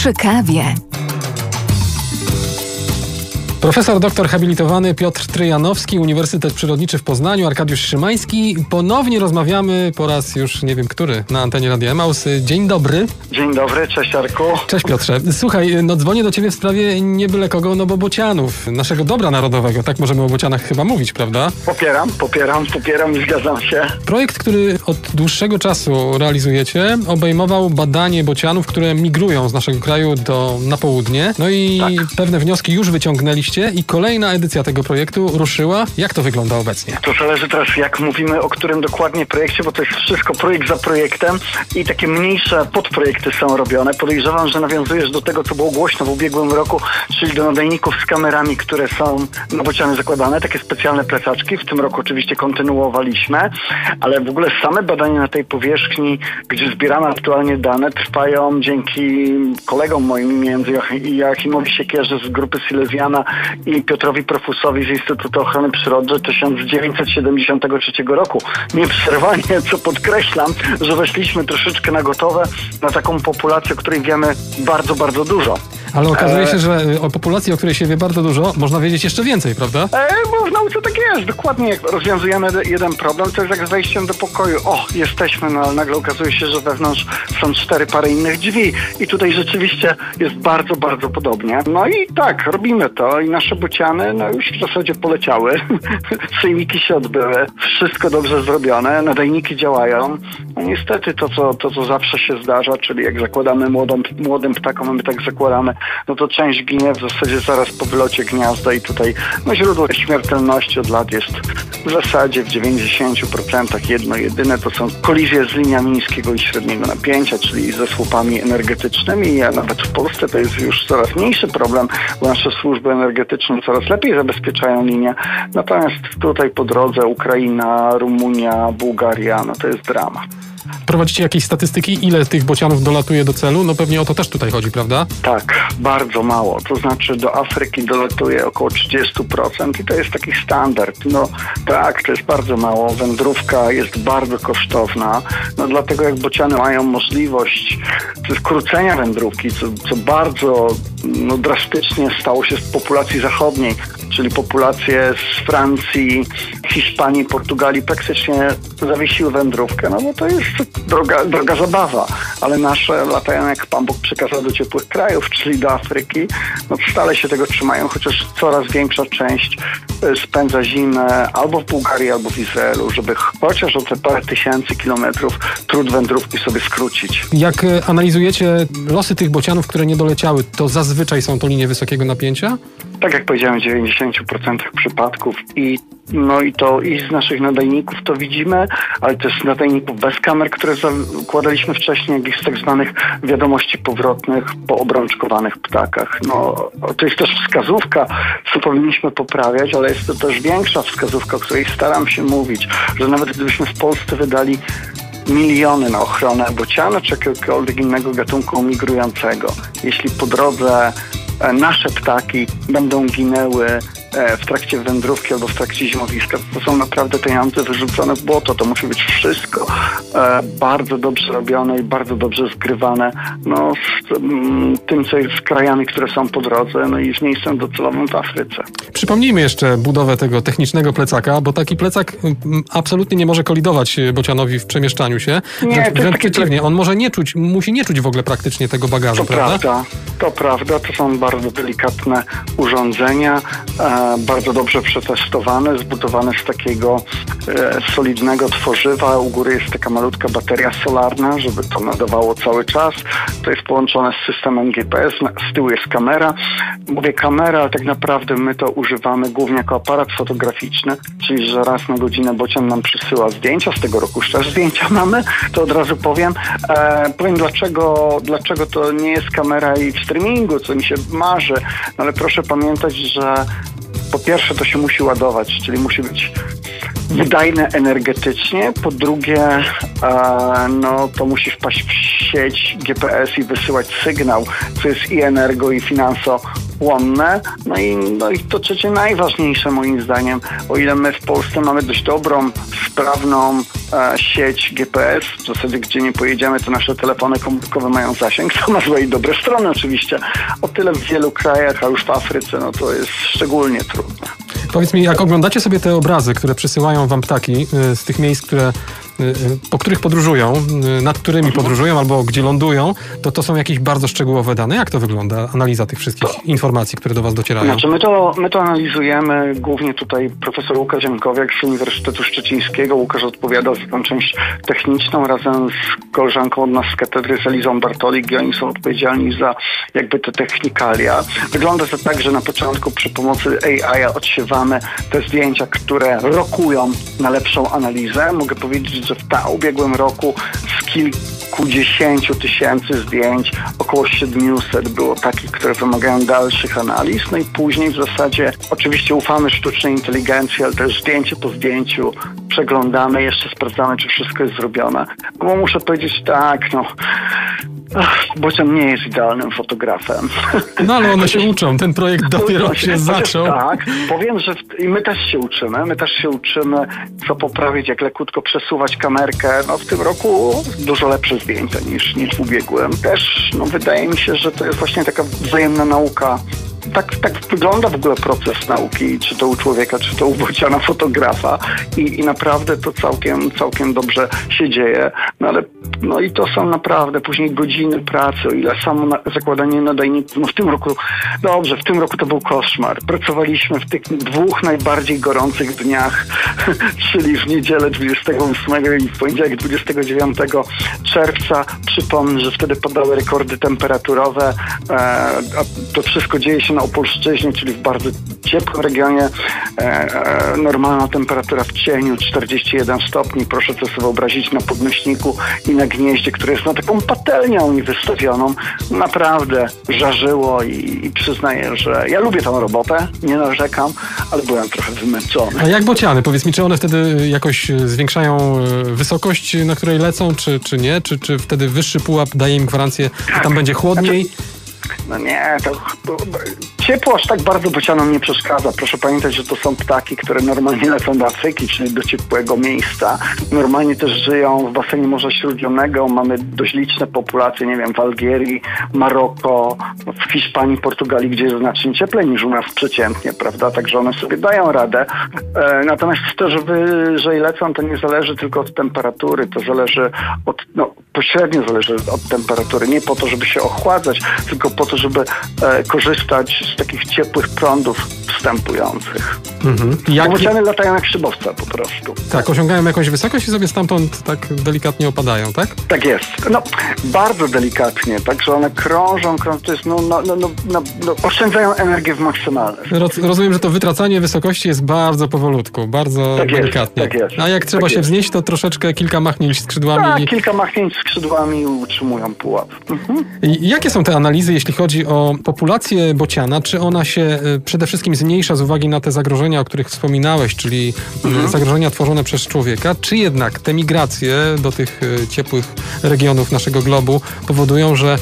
przy kawie. Profesor doktor habilitowany Piotr Tryjanowski, Uniwersytet Przyrodniczy w Poznaniu, Arkadiusz Szymański. Ponownie rozmawiamy po raz już nie wiem który na antenie Radia Emaus. Dzień dobry. Dzień dobry, cześć Arku. Cześć Piotrze. Słuchaj, dzwonię do ciebie w sprawie nie byle kogo, bo bocianów, naszego dobra narodowego. Tak możemy o bocianach chyba mówić, prawda? Popieram i zgadzam się. Projekt, który od dłuższego czasu realizujecie, obejmował badanie bocianów, które migrują z naszego kraju na południe. No i tak. Pewne wnioski już wyciągnęliście i kolejna edycja tego projektu ruszyła. Jak to wygląda obecnie? To zależy teraz, jak mówimy, o którym dokładnie projekcie, bo to jest wszystko projekt za projektem i takie mniejsze podprojekty są robione. Podejrzewam, że nawiązujesz do tego, co było głośno w ubiegłym roku, czyli do nadajników z kamerami, które są na bociany zakładane, takie specjalne plecaczki. W tym roku oczywiście kontynuowaliśmy, ale w ogóle same badania na tej powierzchni, gdzie zbieramy aktualnie dane, trwają dzięki kolegom moim, między Joachimowi Siekierze z grupy Silesiana i Piotrowi Profusowi z Instytutu Ochrony Przyrody 1973 roku. Nieprzerwanie, co podkreślam, że weszliśmy troszeczkę na gotowe na taką populację, o której wiemy bardzo, bardzo dużo. Ale okazuje się, że o populacji, o której się wie bardzo dużo, można wiedzieć jeszcze więcej, prawda? Bo w nauce tak jest. Dokładnie jak rozwiązujemy jeden problem, to jest jak z wejściem do pokoju. Jesteśmy, ale nagle okazuje się, że wewnątrz są 4 pary innych drzwi. I tutaj rzeczywiście jest bardzo, bardzo podobnie. No i tak, robimy to i nasze bociany już w zasadzie poleciały. Sejmiki się odbyły. Wszystko dobrze zrobione. Nadajniki działają. No niestety to, co zawsze się zdarza, czyli jak zakładamy młodym ptakom, a my tak zakładamy, no to część ginie w zasadzie zaraz po wylocie gniazda i tutaj źródło śmiertelności od lat jest w zasadzie w 90% jedno jedyne, to są kolizje z liniami niskiego i średniego napięcia, czyli ze słupami energetycznymi, a nawet w Polsce to jest już coraz mniejszy problem, bo nasze służby energetyczne coraz lepiej zabezpieczają linię, natomiast tutaj po drodze Ukraina, Rumunia, Bułgaria, to jest dramat. Prowadzicie jakieś statystyki, ile tych bocianów dolatuje do celu? No pewnie o to też tutaj chodzi, prawda? Tak, bardzo mało. To znaczy do Afryki dolatuje około 30% i to jest taki standard. Tak, to jest bardzo mało. Wędrówka jest bardzo kosztowna. Dlatego jak bociany mają możliwość skrócenia wędrówki, co bardzo drastycznie stało się z populacji zachodniej, czyli populacje z Francji, Hiszpanii, Portugalii praktycznie zawiesiły wędrówkę, bo to jest droga zabawa, ale nasze latają jak Pan Bóg przekazał do ciepłych krajów, czyli do Afryki, stale się tego trzymają, chociaż coraz większa część spędza zimę albo w Bułgarii, albo w Izraelu, żeby chociaż o te parę tysięcy kilometrów trud wędrówki sobie skrócić. Jak analizujecie losy tych bocianów, które nie doleciały, to zazwyczaj są to linie wysokiego napięcia? Tak jak powiedziałem, w 90% przypadków i z naszych nadajników to widzimy, ale też z nadajników bez kamer, które zakładaliśmy wcześniej, jak i z tak zwanych wiadomości powrotnych po obrączkowanych ptakach. To jest też wskazówka, co powinniśmy poprawiać, ale jest to też większa wskazówka, o której staram się mówić, że nawet gdybyśmy w Polsce wydali miliony na ochronę bociana czy jakiegokolwiek innego gatunku migrującego, jeśli po drodze nasze ptaki będą ginęły w trakcie wędrówki albo w trakcie zimowiska, to są naprawdę pieniądze wyrzucone w błoto. To musi być wszystko bardzo dobrze robione i bardzo dobrze zgrywane z tym, co jest z krajami, które są po drodze, i z miejscem docelowym w Afryce. Przypomnijmy jeszcze budowę tego technicznego plecaka, bo taki plecak absolutnie nie może kolidować bocianowi w przemieszczaniu się. Wręcz przeciwnie, on musi nie czuć w ogóle praktycznie tego bagażu, prawda? To prawda, to są bardzo delikatne urządzenia, bardzo dobrze przetestowane, zbudowane z takiego solidnego tworzywa. U góry jest taka malutka bateria solarna, żeby to nadawało cały czas. To jest połączone z systemem GPS, z tyłu jest kamera. Mówię kamera, ale tak naprawdę my to używamy głównie jako aparat fotograficzny, czyli że raz na godzinę bocian nam przysyła zdjęcia, z tego roku już też zdjęcia mamy, to od razu powiem. Powiem dlaczego to nie jest kamera i w streamingu, co mi się marzy, ale proszę pamiętać, że po pierwsze to się musi ładować, czyli musi być wydajne energetycznie, po drugie to musi wpaść w sieć GPS i wysyłać sygnał, co jest i energo, i finansochłonne. No i to trzecie najważniejsze moim zdaniem, o ile my w Polsce mamy dość dobrą, sprawną sieć GPS, w zasadzie gdzie nie pojedziemy, to nasze telefony komórkowe mają zasięg, to ma złe i dobre strony oczywiście, o tyle w wielu krajach, a już w Afryce, no to jest szczególnie trudne. Powiedz mi, jak oglądacie sobie te obrazy, które przysyłają wam ptaki z tych miejsc, po których podróżują, nad którymi podróżują albo gdzie lądują, to są jakieś bardzo szczegółowe dane. Jak to wygląda, analiza tych wszystkich informacji, które do was docierają? Znaczy my to analizujemy, głównie tutaj profesor Łukasz Jankowiak z Uniwersytetu Szczecińskiego. Łukasz odpowiada za tę część techniczną razem z koleżanką od nas z katedry, z Elizą Bartolik, i oni są odpowiedzialni za jakby te technikalia. Wygląda to tak, że na początku przy pomocy AI odsiewamy te zdjęcia, które rokują na lepszą analizę. Mogę powiedzieć, że w ubiegłym roku z kilkudziesięciu tysięcy zdjęć około 700 było takich, które wymagają dalszych analiz. No i później w zasadzie oczywiście ufamy sztucznej inteligencji, ale też zdjęcie po zdjęciu przeglądamy, jeszcze sprawdzamy, czy wszystko jest zrobione. Bo muszę powiedzieć tak, Bocian nie jest idealnym fotografem. No ale one się uczą, ten projekt dopiero się zaczął. Tak, powiem, że i my też się uczymy, co poprawić, jak lekutko przesuwać kamerkę. No w tym roku dużo lepsze zdjęcia niż w ubiegłym. Też wydaje mi się, że to jest właśnie taka wzajemna nauka. Tak wygląda w ogóle proces nauki, czy to u człowieka, czy to u bociana fotografa i naprawdę to całkiem dobrze się dzieje. No i to są naprawdę później godziny pracy, o ile samo zakładanie nadajników. W tym roku to był koszmar. Pracowaliśmy w tych 2 najbardziej gorących dniach, czyli w niedzielę 28 i w poniedziałek 29 czerwca. Przypomnę, że wtedy padały rekordy temperaturowe, a to wszystko dzieje się na Opolszczyźnie, czyli w bardzo ciepłym regionie. Normalna temperatura w cieniu 41 stopni. Proszę to sobie wyobrazić na podnośniku i na gnieździe, które jest taką patelnią i wystawioną. Naprawdę żarzyło i przyznaję, że ja lubię tę robotę, nie narzekam, ale byłem trochę wymęczony. A jak bociany? Powiedz mi, czy one wtedy jakoś zwiększają wysokość, na której lecą, czy nie? Czy wtedy wyższy pułap daje im gwarancję, że tam będzie chłodniej? No nie, to ciepło aż tak bardzo bocianom nie przeszkadza. Proszę pamiętać, że to są ptaki, które normalnie lecą do Afryki, czyli do ciepłego miejsca. Normalnie też żyją w basenie Morza Śródziemnego. Mamy dość liczne populacje, nie wiem, w Algierii, Maroko, w Hiszpanii, Portugalii, gdzie jest znacznie cieplej niż u nas przeciętnie, prawda? Także one sobie dają radę. Natomiast to, że wyżej lecą, to nie zależy tylko od temperatury. To zależy pośrednio zależy od temperatury. Nie po to, żeby się ochładzać, tylko po to, żeby korzystać z takich ciepłych prądów wstępujących. Bociany latają jak szybowce po prostu. Tak, osiągają jakąś wysokość i sobie stamtąd tak delikatnie opadają, tak? Tak jest. Bardzo delikatnie. Także one krążą, to jest oszczędzają energię w maksymalny. Rozumiem, że to wytracanie wysokości jest bardzo powolutku, bardzo delikatnie. Tak jest. A jak trzeba się wznieść, to troszeczkę kilka machnięć skrzydłami. Tak, kilka machnięć skrzydłami utrzymują pułap. I jakie są te analizy, jeśli chodzi o populację bociana? Czy ona się przede wszystkim zmniejsza z uwagi na te zagrożenia, o których wspominałeś, czyli zagrożenia tworzone przez człowieka, czy jednak te migracje do tych ciepłych regionów naszego globu powodują, że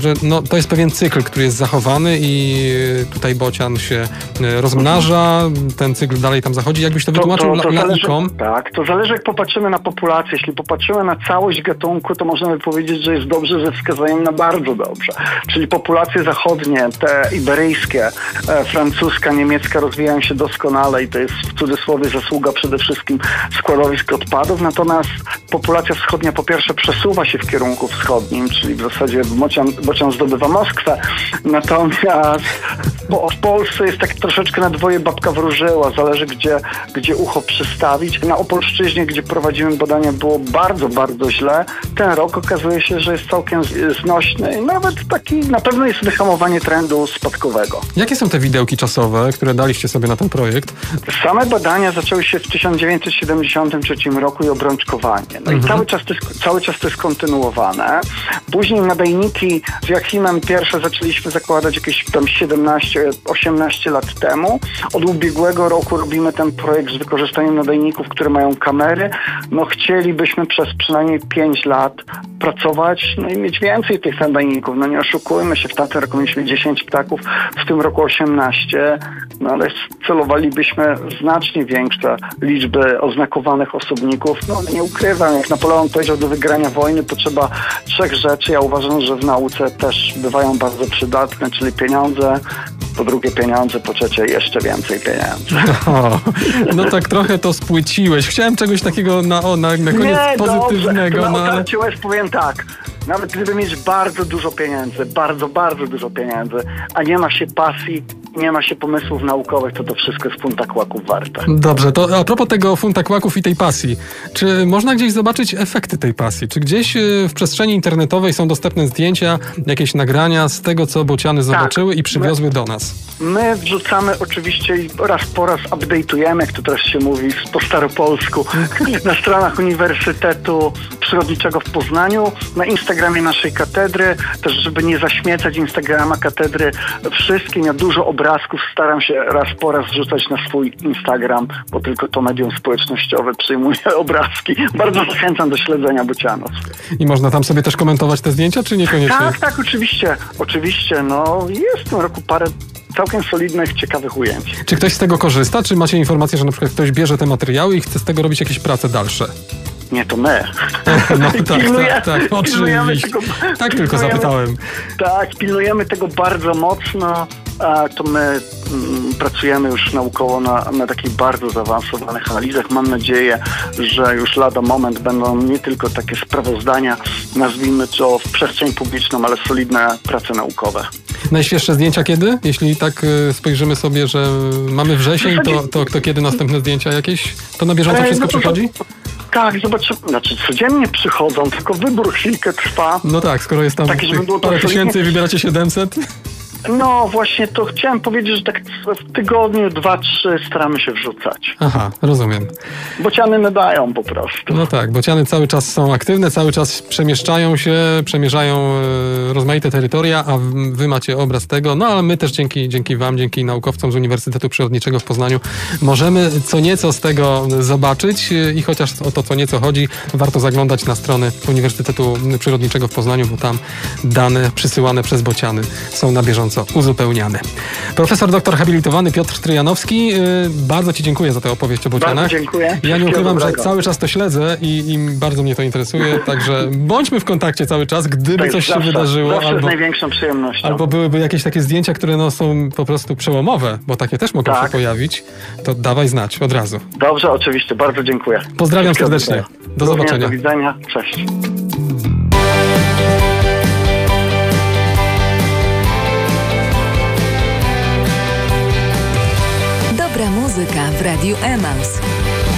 to jest pewien cykl, który jest zachowany i tutaj bocian się rozmnaża, ten cykl dalej tam zachodzi. Jakbyś to wytłumaczył laikom? Tak, to zależy, jak popatrzymy na populację. Jeśli popatrzymy na całość gatunku, to można by powiedzieć, że jest dobrze ze wskazaniem na bardzo dobrze. Czyli populacje zachodnie, te iberyjskie, francuska, niemiecka rozwijają się doskonale i to jest w cudzysłowie zasługa przede wszystkim składowisk odpadów. Natomiast populacja wschodnia po pierwsze przesuwa się w kierunku wschodnim, czyli w zasadzie bocian zdobywa Moskwę. Natomiast w Polsce jest tak troszeczkę na dwoje babka wróżyła. Zależy, gdzie ucho przystawić. Na Opolszczyźnie, gdzie prowadziłem badania, było bardzo, bardzo źle. Ten rok okazuje się, że jest całkiem znośny i nawet taki, na pewno jest wyhamowanie trendu spadkowego. Jakie są te widełki czasowe, które daliście sobie na ten projekt? Same badania zaczęły się w 1973 roku i obrączkowanie. No i cały czas to jest kontynuowane. Później nadajniki Z Joachimem pierwsze zaczęliśmy zakładać jakieś tam 17-18 lat temu. Od ubiegłego roku robimy ten projekt z wykorzystaniem nadajników, które mają kamery. No chcielibyśmy przez przynajmniej 5 lat pracować, no i mieć więcej tych nadajników. No nie oszukujmy się, w tamtym roku mieliśmy 10 ptaków, w tym roku 18, no ale celowalibyśmy znacznie większe liczby oznakowanych osobników. No nie ukrywam, jak Napoleon powiedział, do wygrania wojny potrzeba 3 rzeczy. Ja uważam, że w nauce też bywają bardzo przydatne, czyli pieniądze, po drugie pieniądze, po trzecie jeszcze więcej pieniędzy. O, no tak trochę to spłyciłeś. Chciałem czegoś takiego na koniec nie, pozytywnego. Dobrze. No, ale... powiem tak. Nawet gdyby mieć bardzo dużo pieniędzy, bardzo dużo pieniędzy, a nie ma się pasji, nie ma się pomysłów naukowych, to wszystko jest funta kłaków warte. Dobrze, to a propos tego funta kłaków i tej pasji, czy można gdzieś zobaczyć efekty tej pasji? Czy gdzieś w przestrzeni internetowej są dostępne zdjęcia, jakieś nagrania z tego, co bociany zobaczyły i przywiozły do nas? My wrzucamy oczywiście i raz po raz update'ujemy, jak to teraz się mówi po staropolsku, na stronach Uniwersytetu Przyrodniczego w Poznaniu, na Instagramie naszej katedry, też żeby nie zaśmiecać Instagrama katedry wszystkim. Ja dużo obrazków staram się raz po raz wrzucać na swój Instagram, bo tylko to medium społecznościowe przyjmuje obrazki. Bardzo zachęcam do śledzenia bocianów. I można tam sobie też komentować te zdjęcia, czy niekoniecznie? Tak, oczywiście. Oczywiście, no jest w tym roku parę całkiem solidnych, ciekawych ujęć. Czy ktoś z tego korzysta? Czy macie informację, że na przykład ktoś bierze te materiały i chce z tego robić jakieś prace dalsze? Nie, to my. No tak, oczywiście. Tak tylko zapytałem. Tak, pilnujemy tego bardzo mocno. To my pracujemy już naukowo na takich bardzo zaawansowanych analizach. Mam nadzieję, że już lada moment będą nie tylko takie sprawozdania, nazwijmy to w przestrzeń publiczną, ale solidne prace naukowe. Najświeższe zdjęcia kiedy? Jeśli tak spojrzymy sobie, że mamy wrzesień, to kiedy następne zdjęcia jakieś? To na bieżąco wszystko przychodzi? Tak, zobaczymy. Znaczy codziennie przychodzą, tylko wybór chwilkę trwa. No tak, skoro jest tam parę tysięcy i wybieracie 700? No właśnie, to chciałem powiedzieć, że tak w tygodniu 2-3 staramy się wrzucać. Aha, rozumiem. Bociany nadają po prostu. No tak, bociany cały czas są aktywne, cały czas przemieszczają się, przemierzają rozmaite terytoria, a wy macie obraz tego. No ale my też dzięki wam, dzięki naukowcom z Uniwersytetu Przyrodniczego w Poznaniu możemy co nieco z tego zobaczyć i chociaż o to co nieco chodzi, warto zaglądać na strony Uniwersytetu Przyrodniczego w Poznaniu, bo tam dane przysyłane przez bociany są na bieżąco uzupełniane. Profesor doktor habilitowany Piotr Stryjanowski, bardzo ci dziękuję za tę opowieść o bocianach. Bardzo dziękuję. Ja nie ukrywam, że cały czas to śledzę i bardzo mnie to interesuje, także bądźmy w kontakcie cały czas, gdyby coś się wydarzyło. Zawsze z największą przyjemnością. Albo byłyby jakieś takie zdjęcia, które są po prostu przełomowe, bo takie też mogą się pojawić, to dawaj znać od razu. Dobrze, oczywiście. Bardzo dziękuję. Pozdrawiam serdecznie. Do zobaczenia. Do widzenia. Cześć. Dobra muzyka w Radiu Emaus.